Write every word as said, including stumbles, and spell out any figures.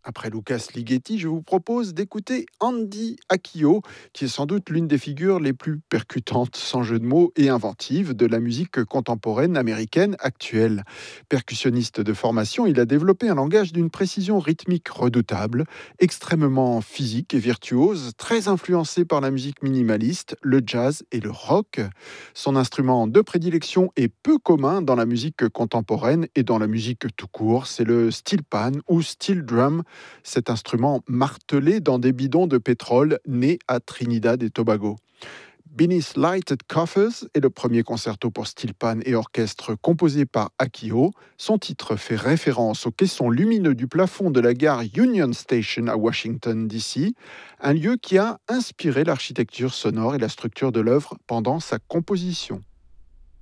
Après Lucas Ligeti, je vous propose d'écouter Andy Akio, qui est sans doute l'une des figures les plus percutantes, sans jeu de mots, et inventives de la musique contemporaine américaine actuelle. Percussionniste de formation, il a développé un langage d'une précision rythmique redoutable, extrêmement physique et virtuose, très influencé par la musique minimaliste, le jazz et le rock. Son instrument de prédilection est peu commun dans la musique contemporaine et dans la musique tout court, c'est le steel pan ou steel drum, cet instrument martelé dans des bidons de pétrole né à Trinidad et Tobago. Beneath Lighted Coffers est le premier concerto pour steel pan et orchestre composé par Akio. Son titre fait référence aux caissons lumineux du plafond de la gare Union Station à Washington, D C, un lieu qui a inspiré l'architecture sonore et la structure de l'œuvre pendant sa composition.